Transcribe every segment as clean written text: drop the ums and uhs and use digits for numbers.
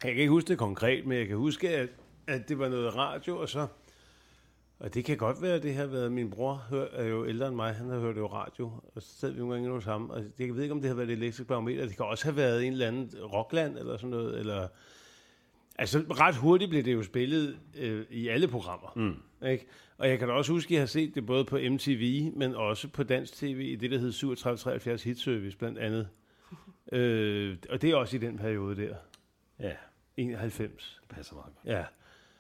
Jeg kan ikke huske det konkret, men jeg kan huske, at det var noget radio, og det kan godt være, at det har været, min bror er jo ældre end mig, han har hørt jo radio, og så sad vi nogle gange hos ham, og jeg ved ikke, om det har været et elektrisk barometer, det kan også have været en eller anden rockland, eller sådan noget, eller... Altså, ret hurtigt blev det jo spillet i alle programmer, ikke? Og jeg kan da også huske, at jeg har set det både på MTV, men også på dansk tv, i det, der hed 3773 Hitservice, blandt andet. Og det er også i den periode der. Ja. 91. Det passer meget godt. Ja.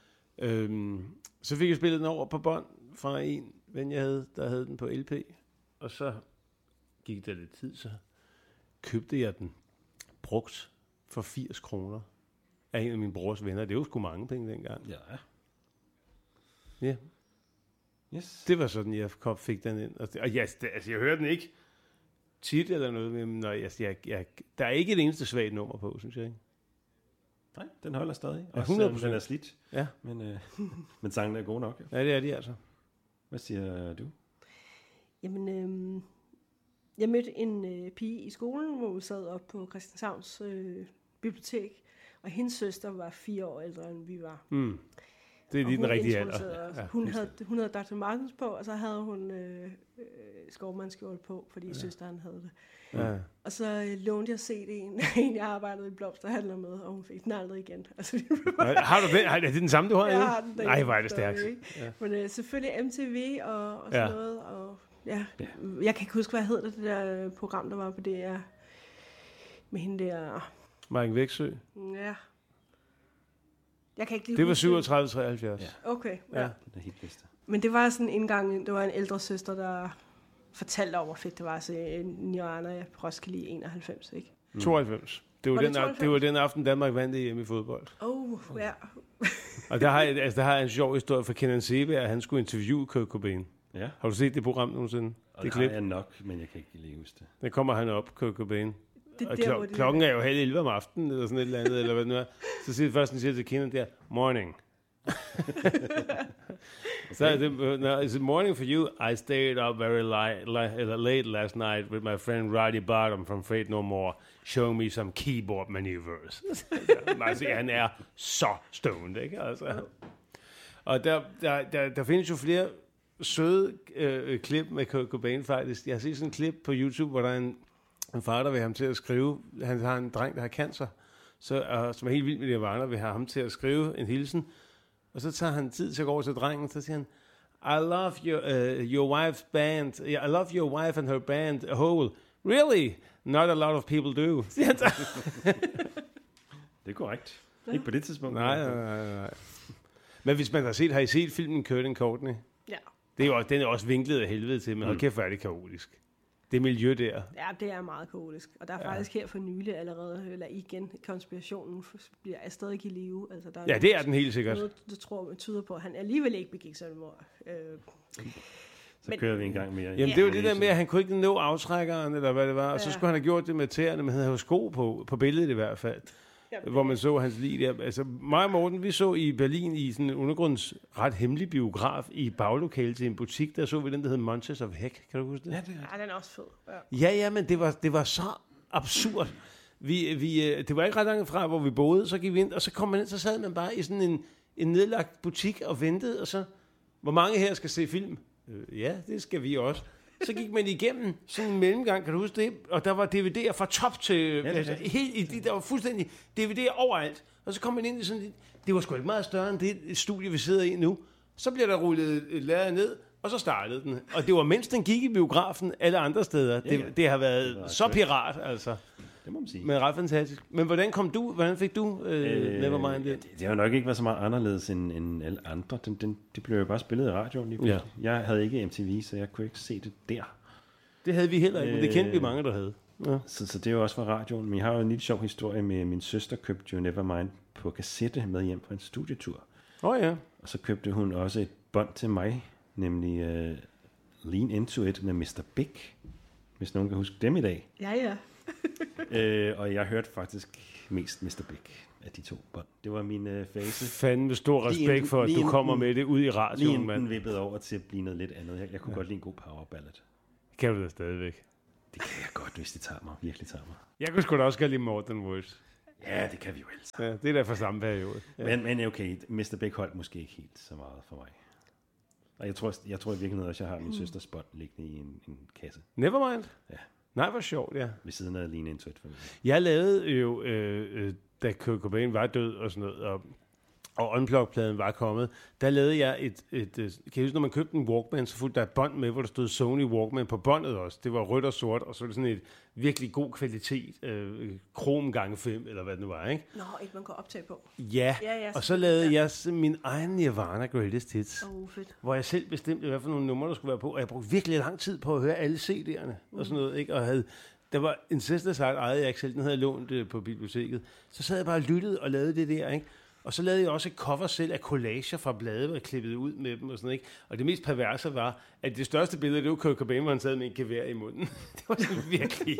Så fik jeg spillet den over på bånd fra en ven, jeg havde, der havde den på LP. Og så gik der lidt tid, så købte jeg den brugt for 80 kroner af en af mine brors venner. Det var sgu mange penge dengang. Ja. Ja. Yes. Det var sådan, jeg fik den ind. Og jeg hører den ikke tit eller noget, men der er ikke et eneste svagt nummer på, synes jeg ikke. Nej, den holder stadig. Ja, 100%. Også, den er slidt. Ja. Men sangen er god nok. Ja, det er de altså. Hvad siger du? Jamen, jeg mødte en pige i skolen, hvor vi sad op på Christianshavns bibliotek, og hendes søster var 4 år ældre, end vi var. Mm. Det er lige den rigtige alder. Ja, hun havde Dr. Martens på, og så havde hun skovmandskjole på, fordi søsteren havde det. Ja. Og så lånte jeg CD'en, jeg arbejdede i blomsterhandler med, og hun fik den aldrig igen. Altså, har du den? Er det den samme, du har? Jeg har den. Nej, hvor er det stærkt. Ja. Men selvfølgelig MTV og sådan noget. Og, ja. Jeg kan ikke huske, hvad hed det der program, der var på DR. Med hende der... Marken Væksø? Ja. Jeg kan ikke lige det var 37-73. Ja. Okay, ja. Det er helt bedste. Men det var sådan en gang, det var en ældre søster, der fortalte om, hvor fedt det var at se Nirvana på Roskilde i 91, ikke? 92. Det var den aften, Danmark vandt EM i fodbold. Ja. Og der har jeg en sjov historie fra Kenan Seberg, at han skulle interviewe Kurt Cobain. Ja. Har du set det program nogensinde? Og det har jeg nok, men jeg kan ikke lige huske det. Der kommer han op, Kurt Cobain. Og der, klokken er jo 10:30 om aftenen, eller sådan et eller andet, eller hvad det nu er. Så siger først, han siger til Kenan der, morning. Så er det, is it morning for you? I stayed up very late last night with my friend Roddy Bottom from Fate No More, showing me some keyboard maneuvers. Altså, han er så stoned, ikke? Altså. Og der findes jo flere søde klip med Cobain faktisk. Jeg har set sådan en klip på YouTube, hvor der er en far, der vil have ham til at skrive. Han har en dreng, der har cancer, som er helt vild med Nirvana, vil have ham til at skrive en hilsen. Og så tager han tid til at gå over til drengen, så siger han, I love your wife's band. I love your wife and her band a whole. Really? Not a lot of people do. Det er korrekt. Ikke på det tidspunkt. Nej. Men hvis man har I set filmen Kurt and Courtney? Ja. Den er også vinklet af helvede til, men hold kæft, hvor er det kaotisk. Det miljø der. Ja, det er meget kaotisk. Og der er faktisk her for nylig allerede, eller igen, konspirationen er stadig i live. Altså, der er det er den helt sikkert. Noget, der tror man tyder på, at han alligevel ikke begik sig mord. Så kører vi en gang mere. Jamen, det var det der med, at han kunne ikke nå aftrækkeren, eller hvad det var. Og så skulle han have gjort det med tæerne, men han havde jo sko på billedet i hvert fald. Jamen, hvor man så hans lig der. Altså, mig og Morten, vi så i Berlin i sådan en undergrunds ret hemmelig biograf i baglokalet til en butik. Der så vi den, der hed Monsters of Heck. Kan du huske det? Ja, den er også fed. Ja, men det var så absurd. Det var ikke ret langt fra, hvor vi boede. Så gik vi ind, og så kom man ind, så sad man bare i sådan en nedlagt butik og ventede. Og så, hvor mange her skal se film? Ja, det skal vi også. Så gik man igennem sådan en mellemgang, kan du huske det? Og der var DVD'er fra top til... der var fuldstændig DVD'er overalt. Og så kom man ind i sådan... Det var sgu ikke meget større end det studie, vi sidder i nu. Så bliver der rullet lærret ned, og så startede den. Og det var mens den gik i biografen alle andre steder. Det har været så pirat, altså. Det må man sige. Men ret fantastisk. Men hvordan fik du Nevermind det? Det har jo nok ikke været så meget anderledes end alle andre. Det blev jo bare spillet i radioen lige pludselig. Ja. Jeg havde ikke MTV, så jeg kunne ikke se det der. Det havde vi heller ikke, men det kendte vi mange, der havde. Ja. Så det er jo også fra radioen. Men jeg har jo en lille sjov historie med min søster, købte jo Nevermind på kassette med hjem på en studietur. Ja. Og så købte hun også et bånd til mig, nemlig Lean Into It med Mr. Big. Hvis nogen kan huske dem i dag. Ja. Og jeg hørte faktisk mest Mr. Big af de to bånd. Det var min fase. Fandme stor respekt for, at du kommer med det ud i radioen, mand. Lige vippede over til at blive noget lidt andet. Jeg kunne godt lide en god power ballad. Kan du da stadigvæk? Det kan jeg godt, hvis det tager mig. Virkelig tager mig. Jeg kunne sgu da også godt lide More Than Words. Ja, det kan vi jo ellers. Ja, det er da for samme periode. Ja. Men okay, Mr. Big holdt måske ikke helt så meget for mig. Og jeg tror i virkeligheden også, jeg har min søsters bånd liggende i en kasse. Nevermind? Ja. Nej, hvor sjovt, ja. Ved siden af Lean Into It. Jeg lavede jo, da Kurt Cobain var død og sådan noget, og Unplugged-pladen var kommet, der lavede jeg kan jeg huske, når man købte en Walkman, så fulgte der et bånd med, hvor der stod Sony Walkman på båndet også. Det var rødt og sort, og så var det sådan et virkelig god kvalitet, krom gange 5, eller hvad det nu var, ikke? Nå, et man kan optage på. Ja, Ja, og så lavede jeg min egen Nirvana Greatest Hits, Fedt. hvor jeg selv bestemte, hvad for nogle numre, der skulle være på, og jeg brugte virkelig lang tid på at høre alle CD'erne og sådan noget, ikke? Og der var en sister side, ejede jeg ikke selv, den havde jeg lånt på biblioteket. Så sad jeg bare og lyttede og lavede det der, ikke? Og så lavede jeg også et cover selv af collager fra blade, og klippede ud med dem og sådan noget, ikke? Og det mest perverse var, at det største billede, det var Kurt Cobain, hvor han sad med en gevær i munden. Det var sådan virkelig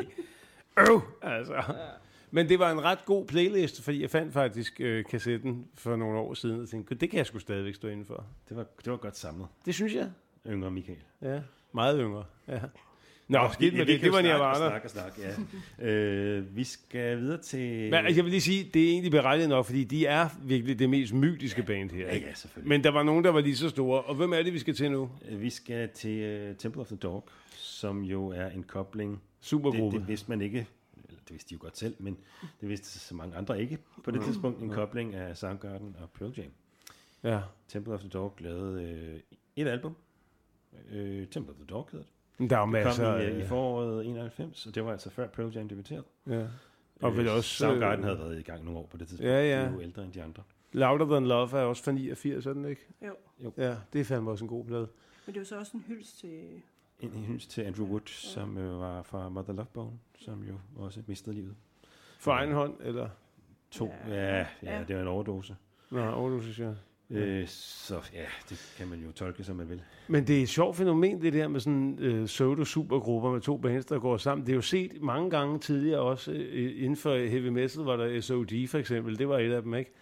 altså. Ja. Men det var en ret god playlist, fordi jeg fandt faktisk kassetten for nogle år siden, og tænkte, det kan jeg sgu stadigvæk stå inden for. Det var godt samlet. Det synes jeg. Yngre Michael. Ja, meget yngre. Ja. Nå, skidt med det. Det var Nirvana. Snak, ja. Vi skal videre til... Men jeg vil lige sige, det er egentlig berettiget nok, fordi de er virkelig det mest mytiske band her. Ja, selvfølgelig. Men der var nogen, der var lige så store. Og hvem er det, vi skal til nu? Vi skal til Temple of the Dog, som jo er en kobling. Supergruppe. Det vidste man ikke, eller det vidste de jo godt selv, men det vidste så mange andre ikke på det tidspunkt. En kobling af Soundgarden og Pearl Jam. Ja. Temple of the Dog lavede et album. Temple of the Dog hedder det. Der er Det masser kom i foråret 91, og det var altså før Pearl Jam debuterede. Ja. Og vel også... Soundgarden havde været i gang nogle år på det tidspunkt. Ja. De er jo ældre end de andre. Louder Than Love er også fra 89, er den ikke? Jo. Ja, det er fandme også en god plade. Men det er jo så også en hyldest til... En hyldest til Andrew Wood, som var fra Mother Love Bone, som jo også mistede livet. For egen hånd, eller? Ja, det var en overdose. Nå, overdose, ja. Så ja, det kan man jo tolke, som man vil. Men det er et sjovt fænomen, det der med sådan pseudo-supergrupper med to bands, der går sammen. Det er jo set mange gange tidligere også inden for heavy metal, hvor der SOD for eksempel, det var et af dem, ikke?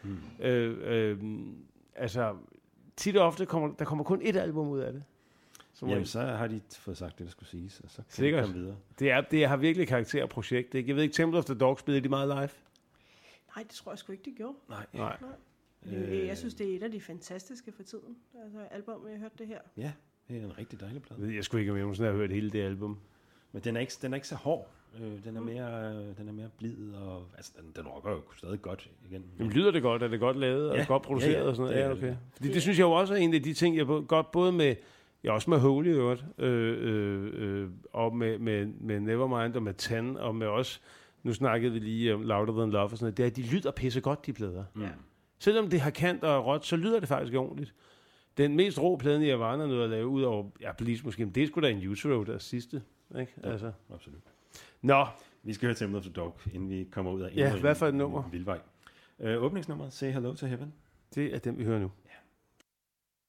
Altså, tit og ofte der kommer kun et album ud af det. Jamen, så har de fået sagt det, der skulle siges, og så kan Sikkert. de komme videre. Det har virkelig karakter af projekt, ikke? Jeg ved ikke, Temple of the Dog spillede de meget live? Nej, det tror jeg sgu ikke, de gjorde. Nej. Jeg synes, det er et af de fantastiske for tiden. Altså, album, jeg har hørt det her. Ja, det er en rigtig dejlig plade. Jeg skulle ikke have nogensinde have hørt hele det album. Men den er ikke så hård. Den er mere blid, og altså, den rocker jo stadig godt igen. Jamen, lyder det godt? Er det godt lavet og godt produceret og sådan noget? Ja, okay. Fordi det synes jeg jo også er en af de ting, jeg godt både med... Ja, også med Holy i øvrigt, og med Nevermind, og med Ten, og med også, nu snakkede vi lige om Louder Than Love og sådan noget, det er, de lyder pisse godt, de plader. Ja. Selvom det har kant og råt, så lyder det faktisk ordentligt. Den mest rå plade, jeg var noget at lave, ud over, Police måske, men det er sgu da en Utero, der sidste, ikke? Ja, altså. Absolut. Nå. Vi skal høre Temple of the Dog, inden vi kommer ud af hvad for et nummer? Vildvej. Åbningsnummeret, Say Hello to Heaven. Det er den, vi hører nu. Ja.